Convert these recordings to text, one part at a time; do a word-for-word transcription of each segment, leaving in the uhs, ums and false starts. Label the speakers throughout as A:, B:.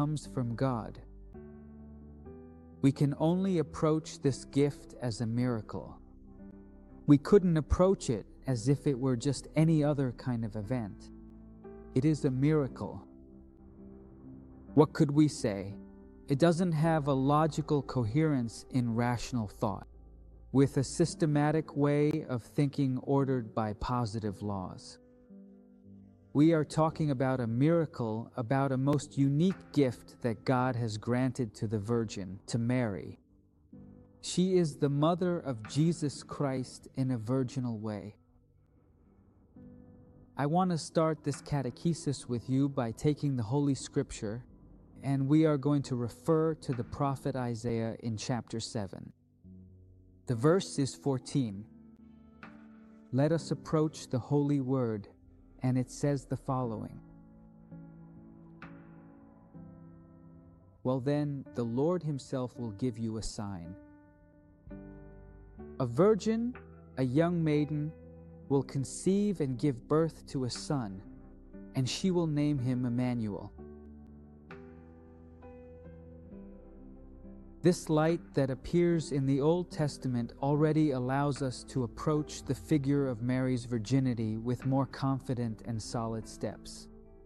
A: comes from God. We can only approach this gift as a miracle. We couldn't approach it as if it were just any other kind of event. It is a miracle. What could we say? It doesn't have a logical coherence in rational thought, with a systematic way of thinking ordered by positive laws. We are talking about a miracle, about a most unique gift that God has granted to the Virgin, to Mary. She is the mother of Jesus Christ in a virginal way. I want to start this catechesis with you by taking the Holy Scripture, and we are going to refer to the prophet Isaiah in chapter seven. The verse is fourteen. Let us approach the holy word, and it says the following. Well then, the Lord himself will give you a sign. A virgin, a young maiden, will conceive and give birth to a son, and she will name him Emmanuel. This light that appears in the Old Testament already allows us to approach the figure of Mary's virginity with more confident and solid steps.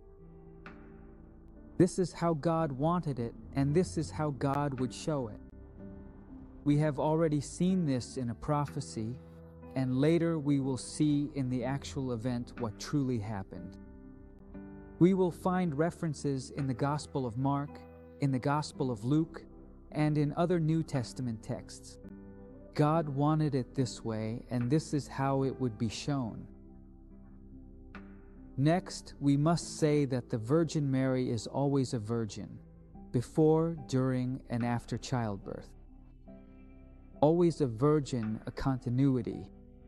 A: This is how God wanted it, and this is how God would show it. We have already seen this in a prophecy, and later we will see in the actual event what truly happened. We will find references in the Gospel of Mark, in the Gospel of Luke, and in other New Testament texts. God wanted it this way, and this is how it would be shown. Next, we must say that the Virgin Mary is always a virgin, before, during, and after childbirth. Always a virgin, a continuity.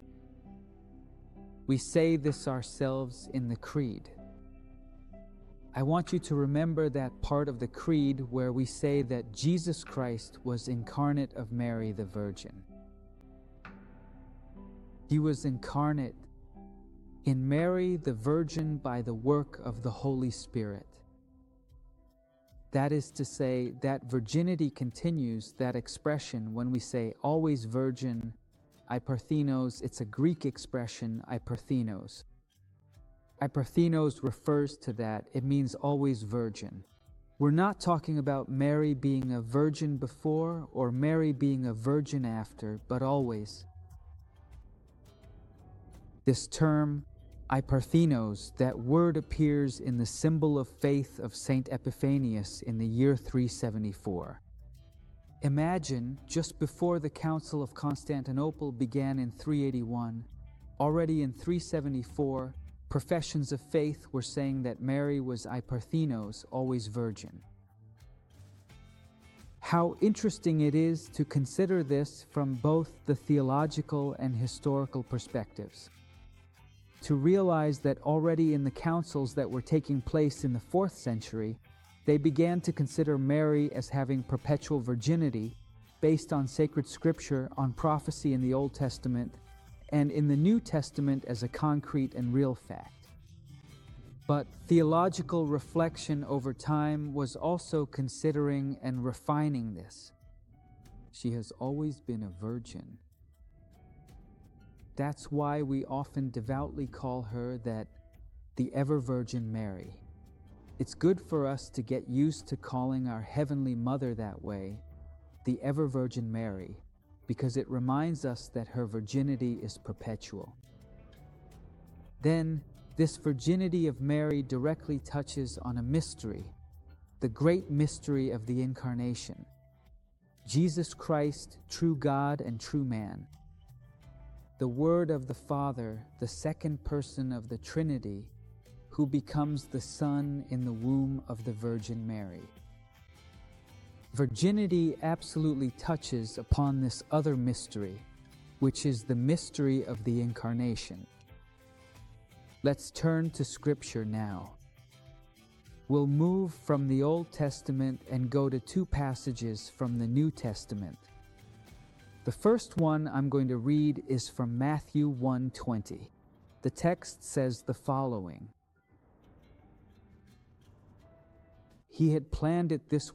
A: We say this ourselves in the Creed. I want you to remember that part of the Creed where we say that Jesus Christ was incarnate of Mary the Virgin. He was incarnate in Mary the Virgin by the work of the Holy Spirit. That is to say, that virginity continues, that expression, when we say always virgin, iparthenos, it's a Greek expression, iparthenos. Iparthenos refers to that. It means always virgin. We're not talking about Mary being a virgin before or Mary being a virgin after, but always. This term, iparthenos, that word appears in the symbol of faith of Saint Epiphanius in the year three seventy-four. Imagine, just before the Council of Constantinople began in three eighty-one, already in three seventy-four, professions of faith were saying that Mary was iparthenos, always virgin. How interesting it is to consider this from both the theological and historical perspectives. To realize that already in the councils that were taking place in the fourth century, they began to consider Mary as having perpetual virginity based on sacred scripture, on prophecy in the Old Testament, and in the New Testament as a concrete and real fact. But theological reflection over time was also considering and refining this. She has always been a virgin. That's why we often devoutly call her that the ever-Virgin Mary. It's good for us to get used to calling our Heavenly Mother that way, the ever-Virgin Mary, because it reminds us that her virginity is perpetual. Then, this virginity of Mary directly touches on a mystery, the great mystery of the Incarnation. Jesus Christ, true God and true man. The Word of the Father, the second person of the Trinity, who becomes the Son in the womb of the Virgin Mary. Virginity absolutely touches upon this other mystery, which is the mystery of the Incarnation. Let's turn to Scripture now. We'll move from the Old Testament and go to two passages from the New Testament. The first one I'm going to read is from Matthew one twenty. The text says the following. He had planned it this